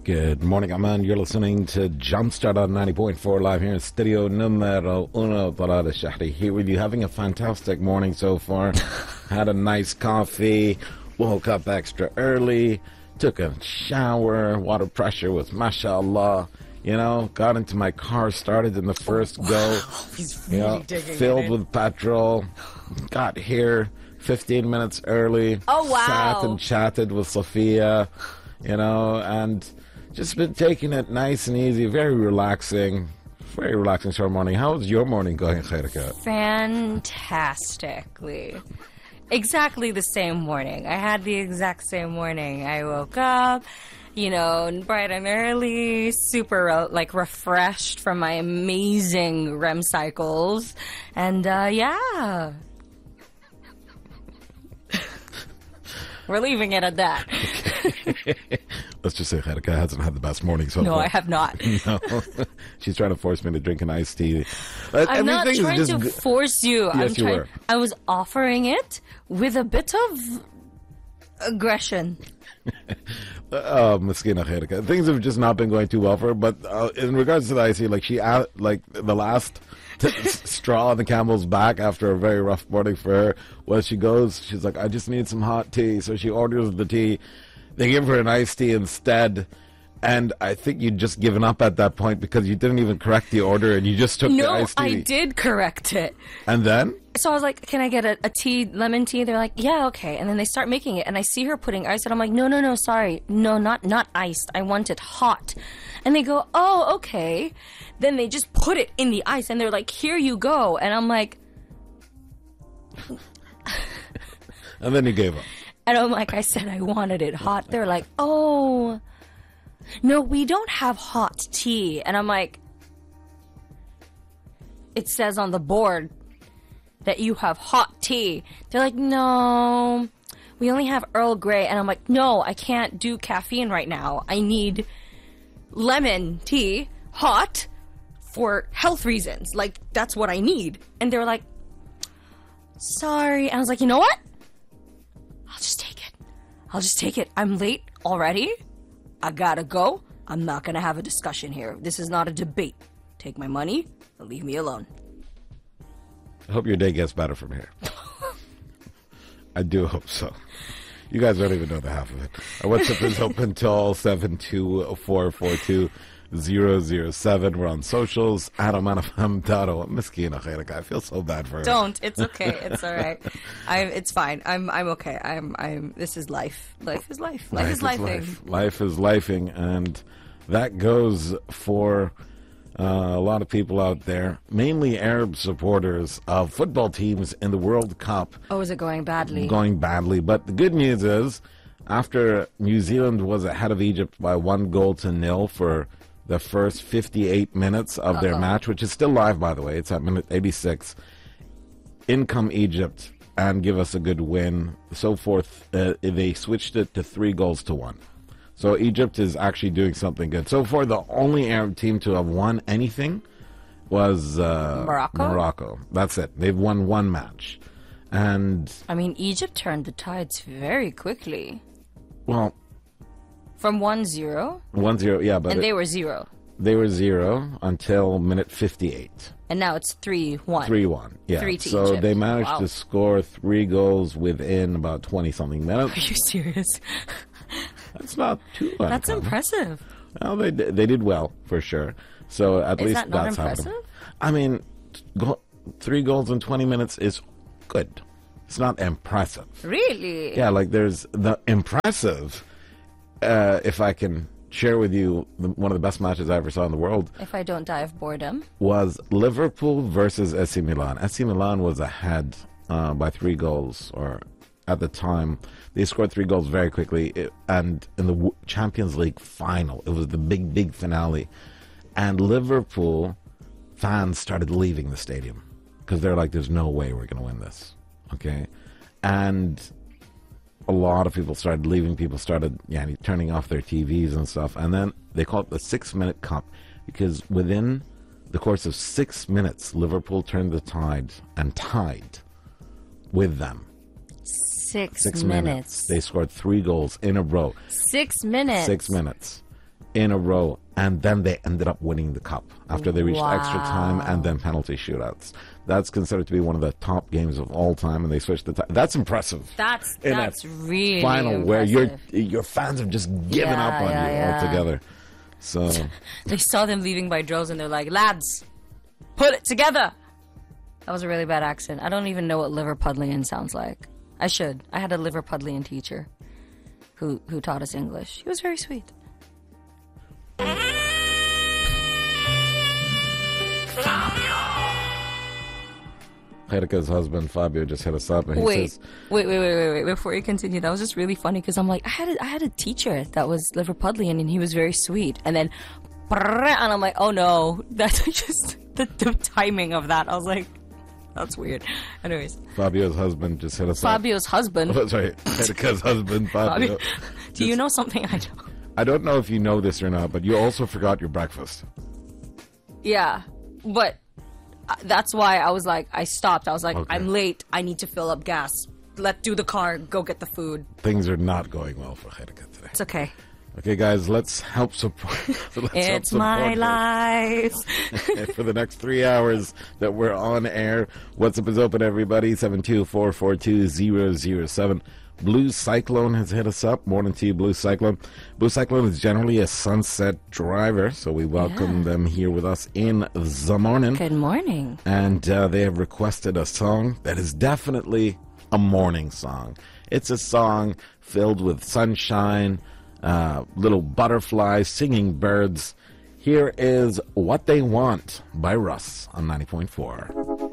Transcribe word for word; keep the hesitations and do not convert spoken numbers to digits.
Good morning, Aman. You're listening to Jumpstart on ninety point four live here in Studio Numero Uno, Talal Shahri, here with you, having a fantastic morning so far. Had a nice coffee, woke up extra early, took a shower, water pressure was mashallah, you know, got into my car, started in the first go, He's really you know, digging filled it. with petrol, got here fifteen minutes early. Oh, wow. Sat and chatted with Sophia, you know, and just been taking it nice and easy, very relaxing, very relaxing short morning. How's your morning going, Khairika? Fantastically. Exactly the same morning. I had the exact same morning. I woke up, you know, bright and early, super, uh, like, refreshed from my amazing R E M cycles. And, uh, yeah. We're leaving it at that. Let's just say Khairika hasn't had the best morning so No, far. I have not. No. She's trying to force me to drink an iced tea. Uh, I'm not everything is trying just to g- force you. Yes, I'm you trying. were. I was offering it with a bit of aggression. Oh, Miskina Khairika. Things have just not been going too well for her, but uh, in regards to the icy, like she, uh, like the last t- s- straw on the camel's back after a very rough morning for her was she goes, she's like, I just need some hot tea. So she orders the tea. They give her an iced tea instead. And I think you'd just given up at that point because you didn't even correct the order and you just took the No, iced tea. I did correct it. And then? So I was like, can I get a, a tea, lemon tea? They're like, yeah, okay. And then they start making it. And I see her putting ice. And I'm like, no, no, no, sorry. No, not not iced. I want it hot. And they go, oh, okay. Then they just put it in the ice. And they're like, here you go. And I'm like... And then you gave up. And I'm like, I said I wanted it hot. They're like, oh, no, we don't have hot tea. And I'm like, it says on the board that you have hot tea. They're like, no, we only have Earl Grey. And I'm like, no, I can't do caffeine right now. I need lemon tea, hot, for health reasons. Like, that's what I need. And they were like, sorry. And I was like, you know what? I'll just take it. I'll just take it. I'm late already. I gotta go. I'm not gonna have a discussion here. This is not a debate. Take my money and leave me alone. I hope your day gets better from here. I do hope so. You guys don't even know the half of it. Our WhatsApp is open till seven two four four two zero zero seven. We're on socials. Adamanafam Daro. Miskina Khairika. I feel so bad for her. Don't. It's okay. It's all right. I'm. It's fine. I'm. I'm okay. I'm. I'm. This is life. Life is life. Life, is lifing. life. Life is lifing, and that goes for uh, a lot of people out there, mainly Arab supporters of football teams in the World Cup. Oh, is it going badly? Going badly. But the good news is, after New Zealand was ahead of Egypt by one goal to nil for the first fifty-eight minutes of their Uh-oh. match, which is still live, by the way. It's at minute eighty-six. In come Egypt and give us a good win. So forth, uh, they switched it to three goals to one. So Egypt is actually doing something good. So far, the only Arab team to have won anything was uh, Morocco? Morocco. That's it. They've won one match. And, I mean, Egypt turned the tides very quickly. well, From one zero, one zero, yeah, but and it- they were zero. they were zero until minute fifty-eight. And now it's three one. three one, yeah. Three to so Egypt. they managed Wow. to score three goals within about twenty-something Are minutes. you serious? That's not too bad. That's impressive. Well, they, they did well, for sure. So at Is least that not that's impressive? happening. I mean, go, three goals in twenty minutes is good. It's not impressive. Really? Yeah, like there's the impressive, uh, if I can share with you the, one of the best matches I ever saw in the world, If I don't die of boredom. was Liverpool versus A C Milan. A C Milan was ahead uh, by three goals, or at the time, they scored three goals very quickly. It, and in the w- Champions League final, it was the big, big finale. And Liverpool fans started leaving the stadium because they're like, there's no way we're going to win this. Okay? And a lot of people started leaving. People started yeah, turning off their T Vs and stuff. And then they call it the six-minute cup because within the course of six minutes, Liverpool turned the tide and tied with them. Six, Six minutes. minutes. They scored three goals in a row. Six minutes. Six minutes. in a row, and then they ended up winning the cup after they reached Wow. extra time and then penalty shootouts. That's considered to be one of the top games of all time, and they switched the time. That's impressive. That's In that's a really final where your impressive. your fans have just given Yeah, up on yeah, you yeah. altogether. So They saw them leaving by droves and they're like, lads, put it together. That was a really bad accent. I don't even know what Liverpudlian sounds like. I should. I had a Liverpudlian teacher who who taught us English. He was very sweet. Heideke's husband Fabio just hit us up and he Wait, says, wait, wait, wait, wait, wait. Before you continue, that was just really funny because I'm like, I had a, I had a teacher that was Liverpudlian and he was very sweet. And then, and I'm like, oh no, that's just the, the timing of that. I was like, that's weird. Anyways, Fabio's husband just hit us Fabio's husband. up. Oh, sorry, Heideke's husband Fabio. Fabio, do you know something I don't? I don't know if you know this or not, but you also forgot your breakfast. Yeah, but uh, that's why I was like, I stopped. I was like, Okay. I'm late. I need to fill up gas. Let do the car. Go get the food. Things are not going well for Heideke today. It's okay. Okay, guys, let's help support. let's help It's support my her. life. For the next three hours that we're on air. WhatsApp is open, everybody. seven two four four two zero zero seven. Blue Cyclone has hit us up. Morning to you, Blue Cyclone. Blue Cyclone is generally a sunset driver, so we welcome Yeah. them here with us in the morning. Good morning. And uh, they have requested a song that is definitely a morning song. It's a song filled with sunshine, uh, little butterflies, singing birds. Here is What They Want by Russ on ninety point four.